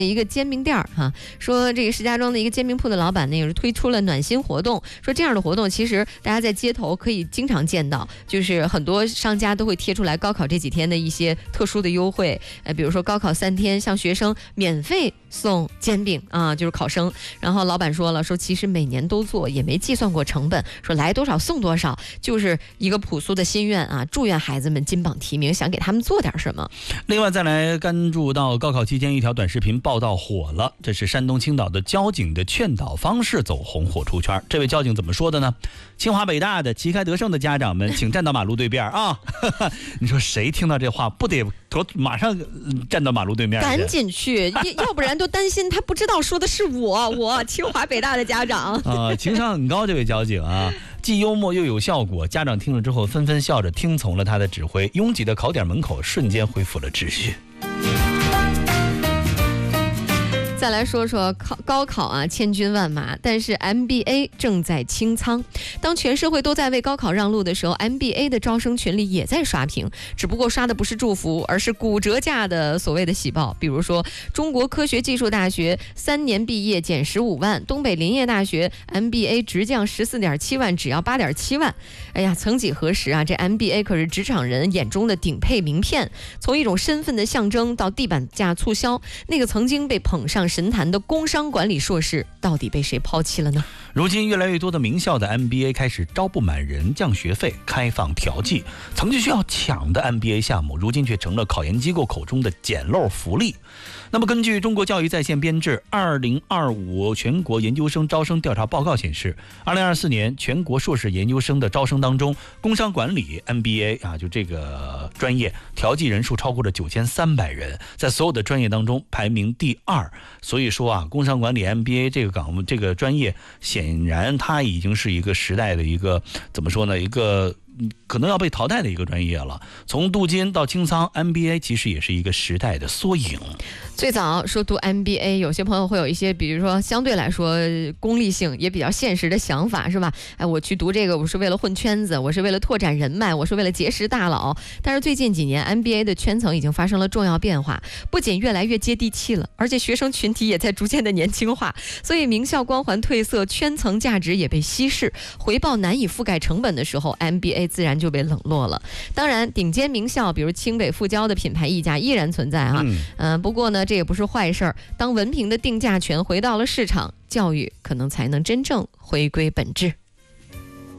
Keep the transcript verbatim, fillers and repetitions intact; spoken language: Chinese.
一个煎饼店儿哈，说这个石家庄的一个煎饼铺的老板呢，也是推出了暖心活动，说这样的活动其实大家在街头可以经常见到，就是很多商家都会贴出来高考这几天的一些特殊的优惠，呃，比如说高考三天向学生免费送煎饼啊，就是考生。然后老板说了，说其实每年都做，也没计算过成本，说来多少送多少，就是一个朴素的心愿啊，祝愿孩子们金榜题名，想给他们做点什么。 另外再来关注到高考期间一条短视频报道火了，这是山东青岛的交警的劝导方式走红火出圈。这位交警怎么说的呢？清华北大的旗开得胜的家长们，请站到马路对面啊！你说谁听到这话不得马上站到马路对面？ 赶紧去，要不然都担心他不知道说的是我，我清华北大的家长啊，情商很高这位交警啊。既幽默又有效果，家长听了之后纷纷笑着听从了他的指挥，拥挤的考点门口瞬间恢复了秩序。 再来说说考高考啊，千军万马，但是 M B A 正在清仓。当全社会都在为高考让路的时候， M B A 的招生群里也在刷屏，只不过刷的不是祝福，而是骨折价的所谓的喜报。比如说，中国科学技术大学三年毕业减十五万，东北林业大学 M B A 直降十四点七万，只要八点七万。哎呀，曾几何时啊，这 M B A 可是职场人眼中的顶配名片，从一种身份的象征到地板价促销，那个曾经被捧上神坛的工商管理硕士到底被谁抛弃了呢？ 如今越来越多的名校的 M B A 开始招不满人，降学费，开放调剂。曾经需要抢的 M B A 项目，如今却成了考研机构口中的捡漏福利。那么根据中国教育在线编制二零二五全国研究生招生调查报告显示，二零二四年全国硕士研究生的招生当中，工商管理 M B A 啊，就这个专业调剂人数超过了九千三百人，在所有的专业当中排名第二。所以说啊，工商管理 M B A 这个岗位这个专业，显然它已经是一个时代的一个怎么说呢？一个可能要被淘汰的一个专业了。从镀金到清仓 ，M B A 其实也是一个时代的缩影。 最早说读 M B A， 有些朋友会有一些，比如说相对来说功利性也比较现实的想法，是吧？哎，我去读这个，我是为了混圈子，我是为了拓展人脉，我是为了结识大佬。但是最近几年 ，M B A 的圈层已经发生了重要变化，不仅越来越接地气了，而且学生群体也在逐渐的年轻化，所以名校光环褪色，圈层价值也被稀释，回报难以覆盖成本的时候 ，M B A 自然就被冷落了。当然，顶尖名校，比如清北复交的品牌溢价依然存在啊。嗯、呃，不过呢，这也不是坏事儿。当文凭的定价权回到了市场，教育可能才能真正回归本质。